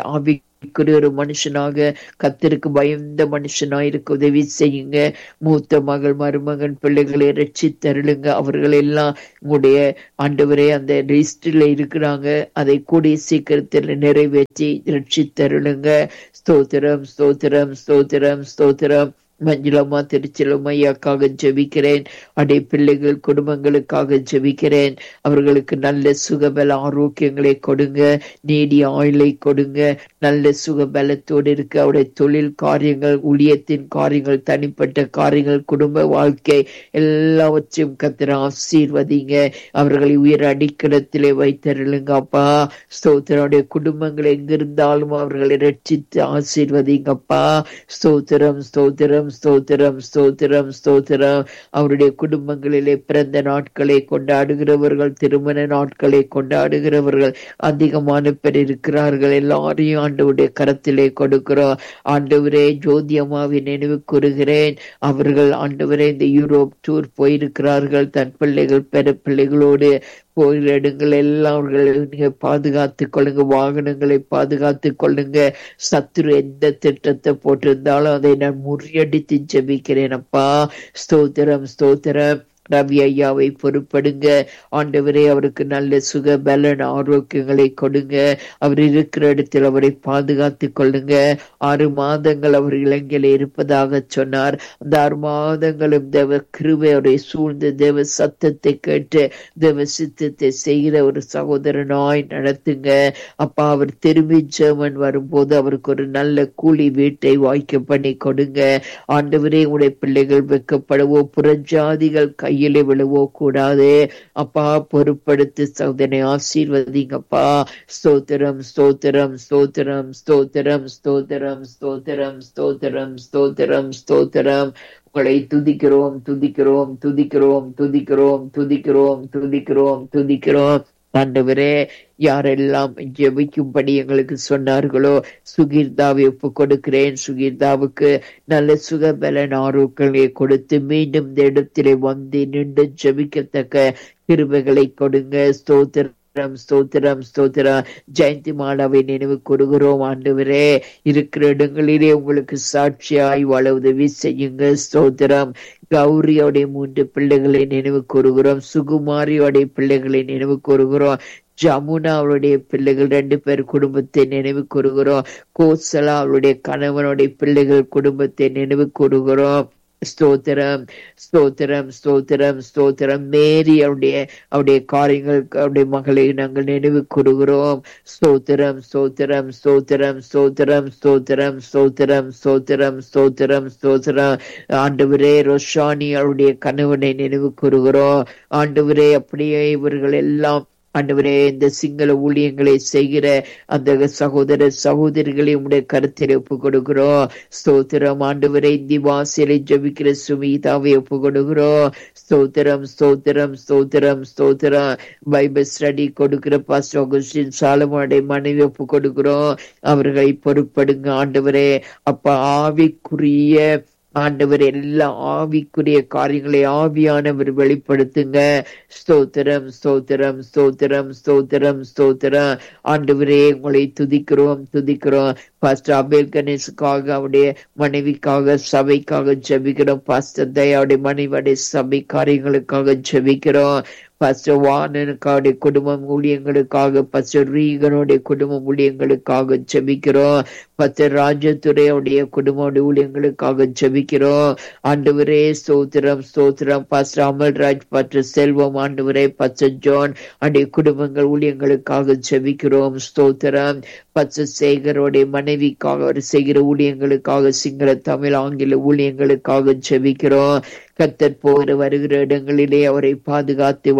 A: ஒரு மனுஷனாக, கர்த்தருக்கு பயந்த மனுஷனாயிருக்க உதவி செய்யுங்க. மூத்த மகள் மருமகன் பிள்ளைகளை ரட்சித்தருளுங்க. அவர்கள் எல்லாம் உங்களுடைய ஆண்டவரே அந்த லிஸ்டில் இருக்கிறாங்க. அதை கூடிய சீக்கிரத்தில் நிறைவேற்றி ரட்சித்தருளுங்க. ஸ்தோத்திரம் ஸ்தோத்திரம் ஸ்தோத்திரம் ஸ்தோத்திரம். மஞ்சளம்மா திருச்சிலம்மையாக்காக ஜெபிக்கிறேன். அடே பிள்ளைகள் குடும்பங்களுக்காக ஜெபிக்கிறேன். அவர்களுக்கு நல்ல சுகபல ஆரோக்கியங்களை கொடுங்க, நீடிய ஆயுளை கொடுங்க, நல்ல சுகபலத்தோடு இருக்க அவருடைய தொழில் காரியங்கள், ஊழியத்தின் காரியங்கள், தனிப்பட்ட காரியங்கள், குடும்ப வாழ்க்கை எல்லாவற்றையும் கர்த்தர் ஆசீர்வதிங்க. அவர்களை உயர் அடிக்கடத்திலே வைத்தருளுங்க அப்பா. ஸ்தோத்திரனுடைய குடும்பங்கள் எங்கிருந்தாலும் அவர்களை ரட்சித்து ஆசீர்வதிங்கப்பா. ஸ்தோத்திரம் ஸ்தோத்திரம் ஸ்தோத்திரம் ஸ்தோத்திரம் ஸ்தோத்திரம். அவருடைய குடும்பங்களிலே பிறந்த நாட்களை கொண்டாடுகிறவர்கள், திருமண நாட்களை கொண்டாடுகிறவர்கள் அதிகமான பேர் இருக்கிறார்கள். எல்லாரையும் ஆண்டவருடைய கரத்திலே கொடுக்கிறோம். ஆண்டவரே, ஜோதியம்மாவை நினைவு கூறுகிறேன். அவர்கள் ஆண்டவரே இந்த யூரோப் டூர் போயிருக்கிறார்கள். தன் பிள்ளைகள் பெற பிள்ளைகளோடு போகிற இடங்கள் எல்லாம் அவர்களை நீங்க பாதுகாத்துக் கொள்ளுங்க. வாகனங்களை பாதுகாத்துக் கொள்ளுங்க. சத்துரு எந்த திட்டத்தை போட்டிருந்தாலும் அதை நான் முறியடித்து ஜெபிக்கிறேன் அப்பா. ஸ்தோத்திரம் ஸ்தோத்திரம். ரவி ஐயாவை பொறுப்படுங்க ஆண்டவரே. அவருக்கு நல்ல சுக பலன் ஆரோக்கியங்களை கொடுங்க. அவர் இருக்கிற இடத்தில் அவரை பாதுகாத்துக் கொள்ளுங்க. 6 மாதங்கள் அவர் இலங்கையில இருப்பதாக சொன்னார். அந்த 6 மாதங்களும் தேவ கிருபை அவரை சூழ்ந்து தேவ சத்தத்தை கேட்டு தேவ சித்தத்தை செய்கிற ஒரு சகோதரனாய் நடத்துங்க அப்பா. அவர் திரும்பி ஜெர்மன் வரும்போது அவருக்கு ஒரு நல்ல கூலி வீட்டை வாய்க்க பண்ணி கொடுங்க ஆண்டவரே. உடைய பிள்ளைகள் வெக்கப்படவோ புறஜாதிகள் கையிலே விழவோ கூடாது அப்பா. பொறுப்படுத்தி சகோதரனை ஆசீர்வதிங்கப்பா. ஸ்தோத்திரம் ஸ்தோத்திரம் ஸ்தோத்திரம் ஸ்தோத்திரம் ஸ்தோத்திரம் ஸ்தோத்திரம் ஸ்தோத்திரம் ஸ்தோத்திரம் ஸ்தோத்திரம். உங்களை துதிக்கிறோம் துதிக்கிறோம் துதிக்கிறோம் துதிக்கிறோம் துதிக்கிறோம் துதிக்கிறோம் துதிக்கிறோம். ஆண்டவரே, யாரெல்லாம் ஜெபிக்கும்படி எங்களுக்கு சொன்னார்களோ சுகீர்தாவை ஒப்பு கொடுக்கிறேன். சுகீர்தாவுக்கு நல்ல சுகபலன் ஆரோக்கியங்களை கொடுத்து மீண்டும் இந்த இடத்திலே வந்து நின்று ஜெபிக்கத்தக்க கிருபைகளை கொடுங்க. ஸ்தோத்திரம் ஸ்தோத்திரம் ஸ்தோத்திரம். ஜெயந்தி மாலாவை நினைவு கூறுகிறோம் ஆண்டவரே. இருக்கிற இடங்களிலே உங்களுக்கு சாட்சியாய் வாழ உதவி செய்யுங்க. ஸ்தோத்திரம். கௌரியோடைய 3 பிள்ளைகளை நினைவு கூறுகிறோம். சுகுமாரியோடைய பிள்ளைகளை நினைவு கூறுகிறோம். ஜமுனா அவளுடைய பிள்ளைகள் 2 பேர் குடும்பத்தை நினைவு கூறுகிறோம். கோசலா அவளுடைய கணவனுடைய பிள்ளைகள் குடும்பத்தை நினைவு கூறுகிறோம். ஸ்தோத்திரம் ஸ்தோத்திரம் ஸ்தோத்திரம் ஸ்தோத்திரம். மேரி அவருடைய காரியங்கள், அவருடைய மகளை நாங்கள் நினைவு கூறுகிறோம். ஸ்தோத்திரம் ஸ்தோத்திரம் ஸ்தோத்திரம் ஸ்தோத்திரம் ஸ்தோத்திரம் ஸ்தோத்திரம் ஸ்தோத்திரம் ஸ்தோத்திரம் ஸ்தோத்திரம். ஆண்டவரே, ரோஷானி அவருடைய கணவனை நினைவு கூறுகிறோம் ஆண்டவரே. அப்படியே இவர்கள் எல்லாம் ஆண்டவரே இந்த சிங்கள ஊழியங்களை செய்கிற அந்த சகோதர சகோதரிகளை உடைய கருத்தில் ஒப்பு கொடுக்கிறோம். ஸ்தோத்திரம் ஆண்டவரே. இந்தி வாசலை ஜபிக்கிற சுமிதாவை ஒப்பு கொடுக்கிறோம். ஸ்தோத்திரம் ஸ்தோத்திரம் ஸ்தோத்திரம் ஸ்தோத்திரம். பைபிள் ஸ்டடி கொடுக்கிற பாஸ்டர் ஆகஸ்டின் சாலமோனுடைய மனைவி ஒப்பு கொடுக்கிறோம். அவர்களை பொறுப்படுங்க ஆண்டவரே. அப்ப ஆவிக்குரிய ஆண்டவர் எல்லா ஆவிக்குரிய காரியங்களை ஆவியானவர் வெளிப்படுத்துங்க. ஸ்தோத்திரம் ஸ்தோத்திரம் ஸ்தோத்திரம் ஸ்தோத்திரம் ஸ்தோத்திரம். ஆண்டவரே, உங்களை துதிக்கிறோம் துதிக்கிறோம். பாஸ்டர் அபேல் கணேசுக்காக, அவருடைய மனைவிக்காக, சபைக்காக ஜெபிக்கிறோம். பாஸ்டர் தயாவுடைய மனைவியுடைய சபை காரியங்களுக்காக ஜெபிக்கிறோம். பாஸ்டர் வானனுக்காவுடைய குடும்பம் ஊழியங்களுக்காக, பாஸ்டர் ரீகனுடைய குடும்பம் ஊழியங்களுக்காக ஜெபிக்கிறோம். பாஸ்டர் ராஜதுரையுடைய குடும்ப ஊழியங்களுக்காக ஜெபிக்கிறோம். ஆண்டவரே ஸ்தோத்திரம் ஸ்தோத்திரம். பாஸ்டர் அமல்ராஜ், பாஸ்டர் செல்வம், ஆண்டவரே பாஸ்டர் ஜான் அடைய குடும்பங்கள் ஊழியங்களுக்காக ஜெபிக்கிறோம். ஸ்தோத்திரம். பாஸ்டர் சேகரோடைய மனைவிக்காக, அவர் செய்கிற ஊழியங்களுக்காக, சிங்கள தமிழ் ஆங்கில ஊழியங்களுக்காக ஜெபிக்கிறோம். கர்த்தர் போகிற வருகிற இடங்களிலே அவரை பாதுகாத்து வழி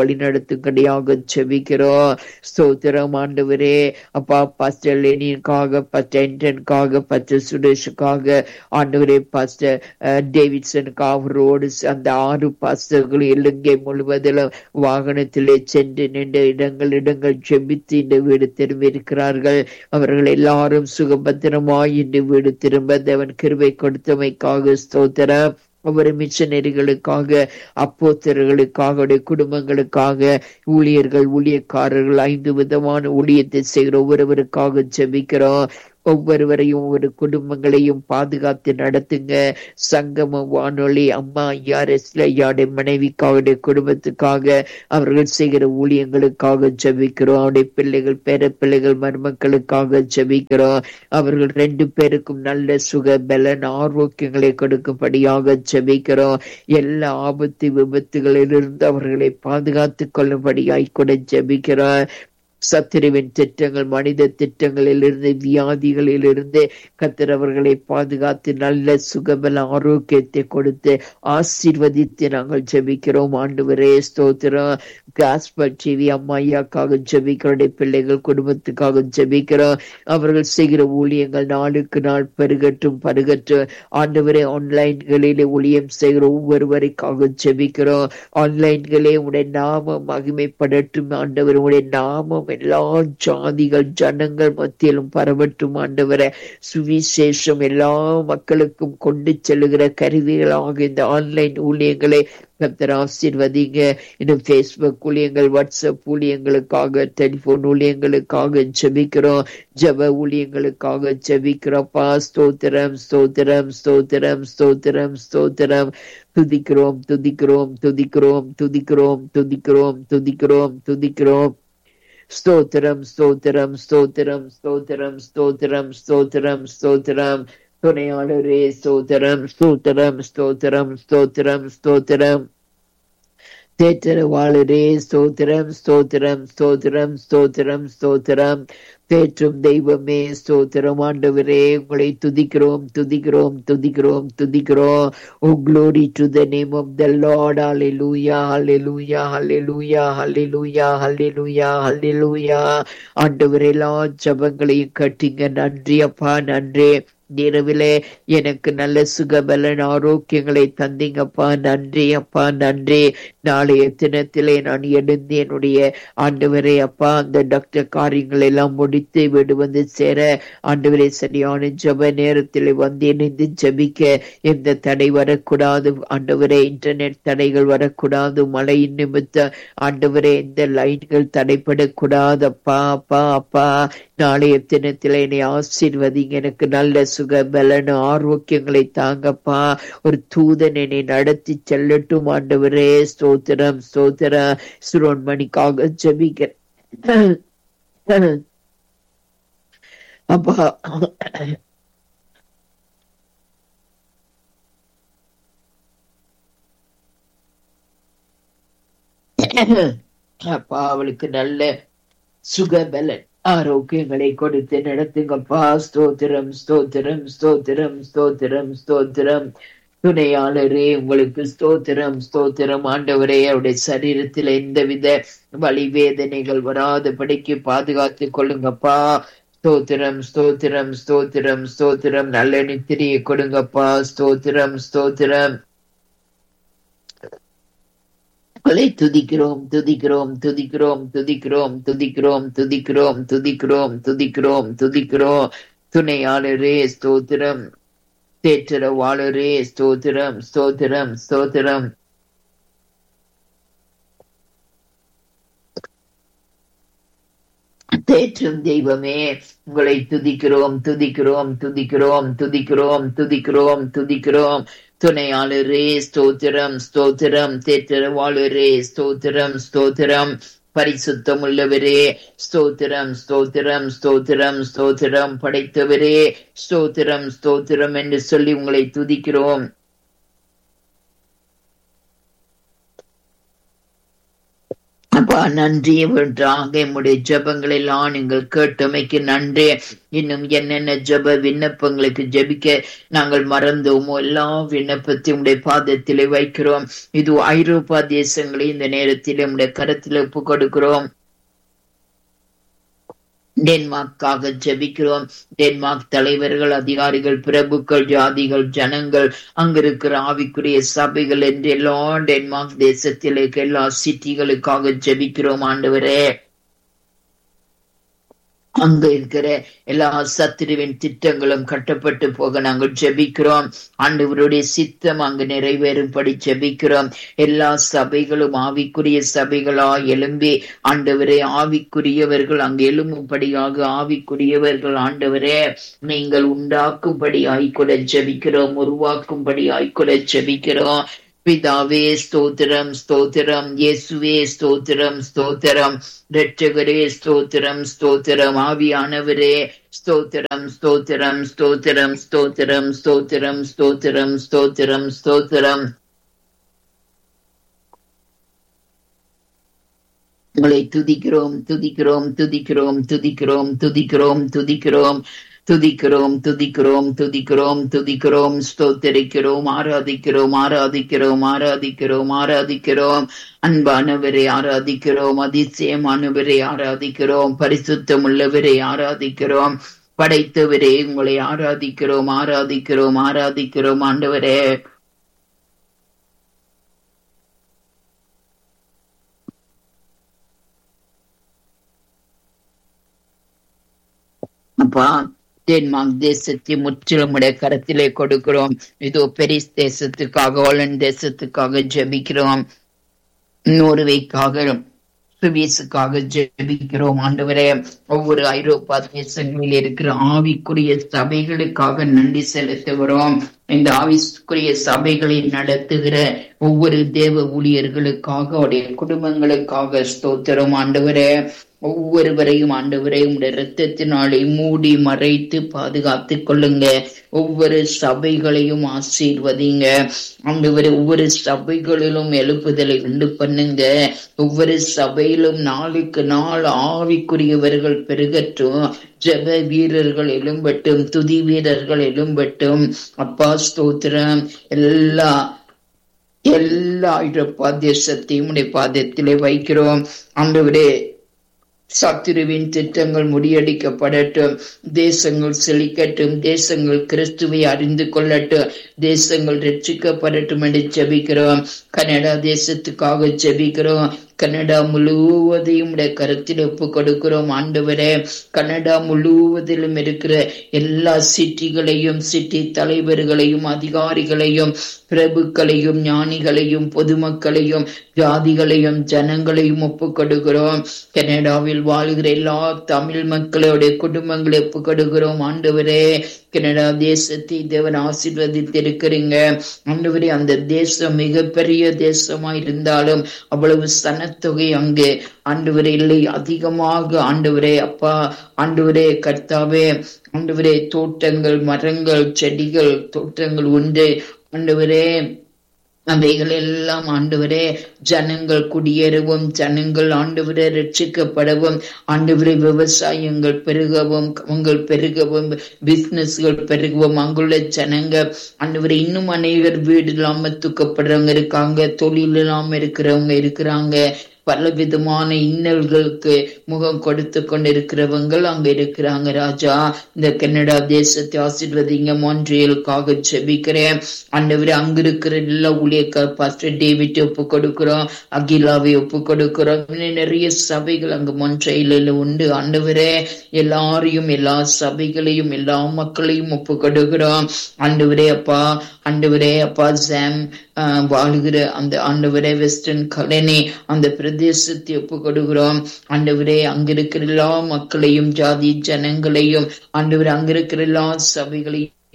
A: வழி நடத்தும்படியாக ஜெபிக்கிறோம். ஸ்தோத்திரம் ஆண்டவரே. அப்பா, பாஸ்டர் லெனினுக்காக, பாஸ்டர் ஆண்டனுக்காக, பாஸ்டர் சுரேஷுக்காக, ஆண்டவரே, பாஸ்டர் டேவிட்சனுக்காக, அவரோடு அந்த 6 பாஸ்டர்கள் இலங்கை முழுவதிலும் வாகனத்திலே சென்று நின்ற இடங்கள் ஜெபித்து இந்த வீடு திரும்பியிருக்கிறார்கள். அவர்கள் எல்லாரும் சுகபத்திரமாய் இந்த வீடு திரும்ப தேவன் கிருபை கொடுத்தமைக்காக ஸ்தோத்திரம். ஒவ்வொரு மிஷனரிகளுக்காக, அப்போஸ்தலர்களுக்காக, குடும்பங்களுக்காக, ஊழியர்கள், ஊழியக்காரர்கள், 5 விதமான ஊழியத்தை செய்கிற ஒவ்வொருவருக்காக ஜெபிக்கிறோம். ஒவ்வொருவரையும், ஒவ்வொரு குடும்பங்களையும் பாதுகாத்து நடத்துங்க. சங்கம வானொலி அம்மா ஐயா ரெஸ்லையாடைய மனைவிக்காக, குடும்பத்துக்காக, அவர்கள் செய்கிற ஊழியங்களுக்காக ஜெபிக்கிறோம். அவருடைய பிள்ளைகள், பேர பிள்ளைகள், மருமக்களுக்காக ஜெபிக்கிறோம். அவர்கள் 2 பேருக்கும் நல்ல சுக பலன் ஆரோக்கியங்களை கொடுக்கும்படியாக ஜெபிக்கிறோம். எல்லா ஆபத்து விபத்துகளிலிருந்து அவர்களை பாதுகாத்துக் கொள்ளும்படியாய் கூட ஜெபிக்கிறோம். சத்துருவின் திட்டங்கள், மனித திட்டங்களிலிருந்து, வியாதிகளிலிருந்து கர்த்தர் அவர்களை பாதுகாத்து நல்ல சுகபல ஆரோக்கியத்தை கொடுத்து ஆசீர்வதித்து நாங்கள் ஜெபிக்கிறோம். ஆண்டவரே ஸ்தோத்திரம். காஸ்பர் டிவி அம்மாய்யாக்காக ஜெபிக்கிறோம். பிள்ளைகள், குடும்பத்துக்காக ஜெபிக்கிறோம். அவர்கள் செய்கிற ஊழியங்கள் நாளுக்கு நாள் பெருகட்டும். ஆண்டவரே, ஆன்லைன்களிலே ஊழியம் செய்கிற ஒவ்வொருவருக்காக ஜெபிக்கிறோம். ஆன்லைன்களே உடைய நாமம் மகிமைப்படட்டும். ஆண்டவர், உடைய நாமம் எல்லா ஜாதிகள், ஜனங்கள் மத்தியிலும் பரவட்டும். ஆண்டவரே, சுவிசேஷம் எல்லா மக்களுக்கும் கொண்டு செல்லுகிற கருவிகளாக இந்த ஆன்லைன் ஊழியங்களை கர்த்தர் ஆசீர்வதிங்க. இன்னும் பேஸ்புக் ஊழியங்கள், வாட்ஸ்அப் ஊழியங்களுக்காக, டெலிபோன் ஊழியங்களுக்காக ஜெபிக்கிறோம். ஜெப ஊழியங்களுக்காக ஜெபிக்கிறோம்ப்பா. ஸ்தோத்திரம், ஸ்தோத்திரம், ஸ்தோத்திரம், ஸ்தோத்திரம், ஸ்தோத்திரம். துதிக்கிறோம், துதிக்கிறோம், துதிக்கிறோம், துதிக்கிறோம், துதிக்கிறோம், துதிக்கிறோம், துதிக்கிறோம். ஸ்தோத்திரம், ஸ்தோத்திரம், ஸ்தோத்திரம், ஸ்தோத்திரம், ஸ்தோத்திரம், ஸ்தோத்திரம், ஸ்தோத்திரம். துணையாளரே ஸ்தோத்திரம், ஸ்தோத்திரம், ஸ்தோத்திரம், ஸ்தோத்திரம், ஸ்தோத்திரம். தேற்றரவாளரே ஸ்தோத்திரம், ஸ்தோத்திரம், ஸ்தோத்திரம், ஸ்தோத்திரம், ஸ்தோத்திரம். தேற்றும் தெய்வமே ஸ்தோத்திரம். ஆண்டவரே, உங்களை துதிக்கிறோம், துதிக்கிறோம், துதிக்கிறோம், துதிக்கிறோம். Oh, glory to the name of the Lord. Hallelujah, hallelujah, hallelujah, hallelujah, hallelujah, hallelujah. ஆண்டவரே, எல்லா ஜெபங்களையும் கட்டிங்க. நன்றி அப்பா, நன்றி. இரவிலே எனக்கு நல்ல சுகபலன் ஆரோக்கியங்களை தந்தீங்கப்பா. நன்றி அப்பா, நன்றி. நாளைய தினத்திலே நான் எழுந்து என்னுடைய ஆண்டவரே அப்பா, அந்த டாக்டர் காரியங்கள் எல்லாம் முடித்து வீடு வந்து சேர ஆண்டவரே சரியான ஜெப நேரத்தில் வந்து இணைந்து ஜெபிக்க எந்த தடை வரக்கூடாது. ஆண்டவரே, இன்டர்நெட் தடைகள் வரக்கூடாது. மழையின் நிமித்த ஆண்டவரே, இந்த லைன்கள் தடைப்படக்கூடாது. அப்பா, அப்பா, அப்பா, நாளைய தினத்தில் என்னை ஆசீர்வதிங்க. எனக்கு நல்ல சுக பலன் ஆரோக்கியங்களை தாங்கப்பா. ஒரு தூதன் என்னை நடத்தி செல்லட்டும். ஆண்டவரே ஸ்தோத்திரம், ஸ்தோத்திரம். சுரோன்மணிக்காக ஜெபிக்கிறேன் அப்பா. அப்பா, அவளுக்கு நல்ல சுகபலன் ஆரோக்கியங்களை கொடுத்து நடத்துங்கப்பா. ஸ்தோத்திரம், ஸ்தோத்திரம், ஸ்தோத்திரம், ஸ்தோத்திரம், ஸ்தோத்திரம். துணையாளரே, உங்களுக்கு ஸ்தோத்திரம், ஸ்தோத்திரம். ஆண்டவரே, அவருடைய சரீரத்தில் எந்தவித வலி வேதனைகள் வராதபடிக்கு பாதுகாத்து கொள்ளுங்கப்பா. ஸ்தோத்திரம், ஸ்தோத்திரம், ஸ்தோத்திரம், ஸ்தோத்திரம். நல்ல நித்திரியை கொடுங்கப்பா. ஸ்தோத்திரம், ஸ்தோத்திரம். துதிக்கிறோம், துதிக்கிறோம், துதிக்கிறோம், துதிக்கிறோம், துதிக்கிறோம், துதிக்கிறோம், துதிக்கிறோம், துதிக்கிறோம், துதிக்கிறோம். துணையாளரே ஸ்தோத்திரம். தேற்றரவாளரே ஸ்தோத்திரம், ஸ்தோத்திரம், ஸ்தோத்திரம். தேற்றும் தெய்வமே, உங்களை துதிக்கிறோம், துதிக்கிறோம், துதிக்கிறோம், துதிக்கிறோம், துதிக்கிறோம், துதிக்கிறோம். துணையாளரே ஸ்தோத்திரம், ஸ்தோத்திரம். தேற்றரவாளரே ஸ்தோத்திரம், ஸ்தோத்திரம். பரிசுத்தம் உள்ளவரே ஸ்தோத்திரம், ஸ்தோத்திரம், ஸ்தோத்திரம், ஸ்தோத்திரம். படைத்தவரே ஸ்தோத்திரம், ஸ்தோத்திரம் என்று சொல்லி உங்களை துதிக்கிறோம். அப்பா நன்றி எம்முடைய ஜெபங்கள் எல்லாம் நீங்கள் கேட்டமைக்கு நன்றி. இன்னும் என்னென்ன ஜெப விண்ணப்பங்களுக்கு ஜெபிக்க நாங்கள் மறந்தோமோ எல்லா விண்ணப்பத்தையும் உடைய பாதத்திலே வைக்கிறோம். இது ஐரோப்பா தேசங்களை இந்த நேரத்தில் உடைய கரத்தில் ஒப்பு கொடுக்கிறோம். டென்மார்க்காக ஜெபிக்கிறோம். டென்மார்க் தலைவர்கள், அதிகாரிகள், பிரபுக்கள், ஜாதிகள், ஜனங்கள், அங்கிருக்கிற ஆவிக்குரிய சபைகள் என்று எல்லா டென்மார்க் தேசத்தில் எல்லா சிட்டிகளுக்காக ஜெபிக்கிறோம் ஆண்டவரே. அங்க இருக்கிற எல்லா சத்துருவின் திட்டங்களும் கட்டப்பட்டு போக நாங்கள் ஜெபிக்கிறோம். ஆண்டவருடைய சித்தம் அங்கு நிறைவேறும்படி ஜெபிக்கிறோம். எல்லா சபைகளும் ஆவிக்குரிய சபைகளா எழும்பி ஆண்டவரே ஆவிக்குரியவர்கள் அங்கு எழும்பும்படியாக ஆவிக்குரியவர்கள் ஆண்டவரே நீங்கள் உண்டாக்கும்படி ஆய்கொள்ள ஜெபிக்கிறோம், உருவாக்கும்படி ஆய்கொள்ள ஜெபிக்கிறோம். பிதாவே ஸ்தோத்திரம் ஸ்தோத்திரம், இயேசுவே ஸ்தோத்திரம் ஸ்தோத்திரம், இரட்சகரே ஸ்தோத்திரம் ஸ்தோத்திரம், ஆவியானவரே ஸ்தோத்திரம் ஸ்தோத்திரம் ஸ்தோத்திரம் ஸ்தோத்திரம் ஸ்தோத்திரம் ஸ்தோத்திரம் ஸ்தோத்திரம் ஸ்தோத்திரம். உங்களை துதிக்கிறோம் துதிக்கிறோம் துதிக்கிறோம் துதிக்கிறோம் துதிக்கிறோம் துதிக்கிறோம் துதிக்கிறோம் துதிக்கிறோம் துதிக்கிறோம் துதிக்கிறோம் ஸ்தோத்தரிக்கிறோம், ஆராதிக்கிறோம் ஆராதிக்கிறோம் ஆராதிக்கிறோம் ஆராதிக்கிறோம். அன்பானவரை ஆராதிக்கிறோம், அதிசயமானவரை ஆராதிக்கிறோம், பரிசுத்தம் உள்ளவரை ஆராதிக்கிறோம், படைத்தவரே உங்களை ஆராதிக்கிறோம் ஆராதிக்கிறோம் ஆராதிக்கிறோம் ஆண்டவரே. அப்பா டென்மார்க் தேசத்தை முற்றிலும் உடைய கரத்திலே கொடுக்கிறோம். இதோ பெரிஸ் தேசத்துக்காக, ஹாலந்து தேசத்துக்காக ஜெபிக்கிறோம், நோர்வேக்காக சுவிஸுக்காக ஜெபிக்கிறோம் ஆண்டவரே. ஒவ்வொரு ஐரோப்பா தேசங்களில் இருக்கிற ஆவிக்குரிய சபைகளுக்காக நன்றி செலுத்துகிறோம். இந்த ஆவிக்குரிய சபைகளை நடத்துகிற ஒவ்வொரு தேவ ஊழியர்களுக்காக, அவருடைய குடும்பங்களுக்காக ஸ்தோத்திரம் ஆண்டவரே. ஒவ்வொருவரையும் ஆண்டவரே உடைய இரத்தத்தினாலே மூடி மறைத்து பாதுகாத்து கொள்ளுங்க. ஒவ்வொரு சபைகளையும் ஆசீர்வதிங்க ஆண்டவரே. ஒவ்வொரு சபைகளிலும் எழுப்புதலை உண்டு பண்ணுங்க. ஒவ்வொரு சபையிலும் நாளுக்கு நாள் ஆவிக்குரியவர்கள் பெருகட்டும், ஜெப வீரர்கள் எழும்பட்டும், துதி வீரர்கள் எழும்பட்டும். அப்பா ஸ்தோத்திரம். எல்லா ஐரோப்பா தேசத்தையும் உடைய பாதத்திலே வைக்கிறோம் ஆண்டவரே. சத்துருவின் திட்டங்கள் முறியடிக்கப்படட்டும், தேசங்கள் செழிக்கட்டும், தேசங்கள் கிறிஸ்துவை அறிந்து கொள்ளட்டும், தேசங்கள் ரட்சிக்கப்படட்டும் என்று ஜெபிக்கிறோம். கனடா தேசத்துக்காக ஜெபிக்கிறோம். கனடா முழுவதையும் கருத்தில் ஒப்பு கொடுக்கிறோம் ஆண்டவரே. கனடா முழுவதிலும் இருக்கிற எல்லா சிட்டிகளையும், சிட்டி தலைவர்களையும், அதிகாரிகளையும், பிரபுக்களையும், ஞானிகளையும், பொதுமக்களையும், ஜாதிகளையும், ஜனங்களையும் ஒப்பு கொடுக்கிறோம். கனடாவில் வாழ்கிற எல்லா தமிழ் மக்களுடைய குடும்பங்களை ஒப்பு கொடுக்கிறோம் ஆண்டவரே. கனடா தேசத்தை தேவன் ஆசீர்வதித்திருக்கிறீங்க ஆண்டவரே. அந்த தேசம் மிகப்பெரிய தேசமா இருந்தாலும் அவ்வளவு சனத்தொகை அங்கே ஆண்டவரே இல்லை, அதிகமாக ஆண்டவரே. அப்பா ஆண்டவரே கர்த்தாவே ஆண்டவரே, தோட்டங்கள், மரங்கள், செடிகள், தோட்டங்கள் உண்டு ஆண்டவரே. அவைகள் எல்லாம் ஆண்டவரே ஜனங்கள் குடியேறவும், ஜனங்கள் ஆண்டவரே ரட்சிக்கப்படவும், ஆண்டவரே விவசாயங்கள் பெருகவும், உங்கள் பெருகவும், பிசினஸ்கள் பெருகவும், அங்குள்ள ஜனங்க ஆண்டவரே இன்னும் அநேகர் வீடு இல்லாம தூக்கப்படுறவங்க இருக்காங்க, தொழில் இல்லாம இருக்கிறவங்க இருக்கிறாங்க, பல விதமான இன்னல்களுக்கு முகம் கொடுத்து கொண்டிருக்கிறவங்கள் அங்க இருக்கிறாங்க ராஜா. இந்த கனடா தேசத்தை ஆசீர்வதிங்க. மான்ட்ரியலுக்காக ஜெபிக்கிறேன் ஆண்டவரே. அங்க இருக்கிற எல்லா ஊழியக்கார் பாஸ்டர் டேவிட் ஒப்பு கொடுக்கிறோம், அகிலாவை ஒப்பு கொடுக்கிறோம். நிறைய சபைகள் அங்க மான்ட்ரியலில் உண்டு ஆண்டவரே. எல்லாரையும், எல்லா சபைகளையும், எல்லா மக்களையும் ஒப்பு கொடுக்கிறோம் ஆண்டவரே. அப்பா ஆண்டவரே, அப்பா ஜாம் வாழ்கிற அந்த ஆண்டவரே வெஸ்டர்ன் கலனி அந்த பிரதேசத்தை ஒப்பு கொடுக்கிறோம் ஆண்டவரே. அங்கிருக்கிற எல்லா மக்களையும், ஜாதி ஜனங்களையும் ஆண்டவரே, அங்கிருக்கிற எல்லா சபைகளையும்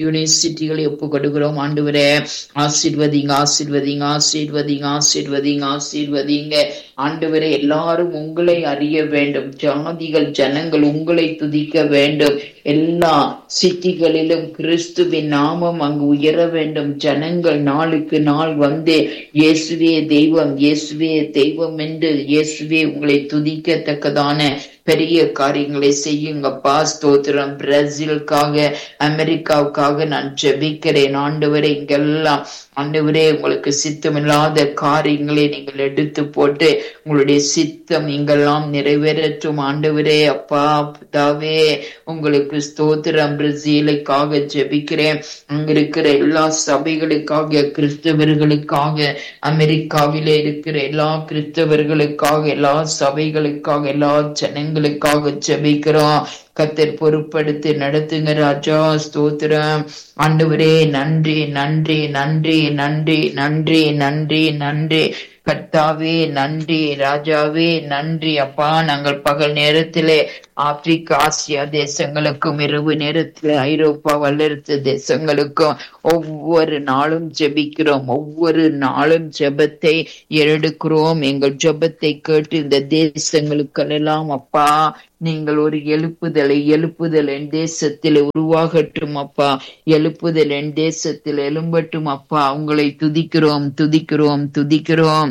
A: யூனிவர்சிட்டிகளை ஒப்பு கொடுக்கிறோம். ஆண்டவரே ஆசீர்வதிங்க, ஆசீர்வதிங்க, ஆசீர்வதிங்க, ஆசீர்வதிங்க, ஆசீர்வதிங்க. ஆண்டவரே எல்லாரும் உங்களை அறிய வேண்டும். ஜாதிகள் ஜனங்கள் உங்களை துதிக்க வேண்டும். எல்லா சிட்டிகளிலும் கிறிஸ்துவின் நாமம் அங்கு உயர வேண்டும். ஜனங்கள் நாளுக்கு நாள் வந்து இயேசுவே தெய்வம், இயேசுவே தெய்வம் என்று இயேசுவே உங்களை துதிக்கத்தக்கதான பெரிய காரியங்களை செய்யுங்கப்பா. ஸ்தோத்திரம். பிரேசிலுக்காக, அமெரிக்காவுக்காக நான் ஜெபிக்கிறேன். ஆண்டவரே இங்கெல்லாம் ஆண்டவரே உங்களுக்கு சித்தமில்லாத காரியங்களை நீங்கள் எடுத்து போட்டு உங்களுடைய சித்தம் இங்கெல்லாம் நிறைவேறட்டும். ஆண்டவரே அப்பா பிதாவே உங்களுக்கு ஸ்தோத்திரம். பிரேசிலுக்காக ஜெபிக்கிறேன். அங்க இருக்கிற எல்லா சபைகளுக்காக, கிறிஸ்தவர்களுக்காக, அமெரிக்காவிலே இருக்கிற எல்லா கிறிஸ்தவர்களுக்காக, எல்லா சபைகளுக்காக, எல்லா ஜனங்களுக்காக ஜெபிக்கிறோம். கர்த்தர் பொறுப்படுத்தி நடத்துங்க ராஜா. ஸ்தோத்திரம். ஆண்டவரே நன்றி, நன்றி, நன்றி, நன்றி, நன்றி, நன்றி, நன்றி. கர்த்தாவே நன்றி, ராஜாவே நன்றி. அப்பா நாங்கள் பகல் நேரத்திலே ஆப்பிரிக்கா, ஆசியா தேசங்களுக்கும், இரவு நேரத்தில் ஐரோப்பா வல்லரசு தேசங்களுக்கும் ஒவ்வொரு நாளும் ஜெபிக்கிறோம். ஒவ்வொரு நாளும் ஜெபத்தை எடுக்கிறோம். எங்கள் ஜெபத்தை கேட்டு இந்த தேசங்களுக்கெல்லாம் அப்பா நீங்கள் ஒரு எழுப்புதல் என் தேசத்தில் உருவாகட்டும் அப்பா. எழுப்புதல் என் தேசத்தில் எழும்பட்டும் அப்பா. உங்களை துதிக்கிறோம், துதிக்கிறோம், துதிக்கிறோம்.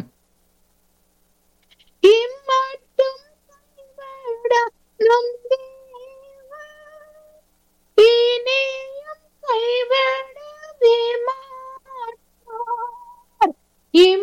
A: இம்மட்டும் கைவிட நம் தேவன், இனியும் கைவிடவே மாட்டார்.